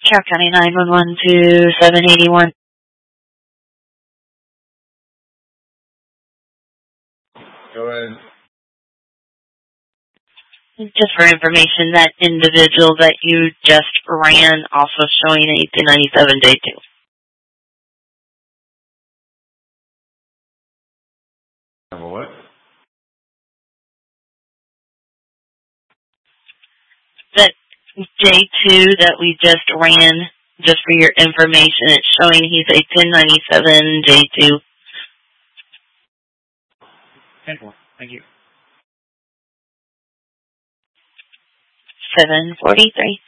Carroll County 911 to 781. Go ahead. Just for information, that individual that you just ran also showing a 1097 J2. Have a what? That J2 that we just ran, just for your information, it's showing he's a 1097 J2. 10-4. Thank you. 743.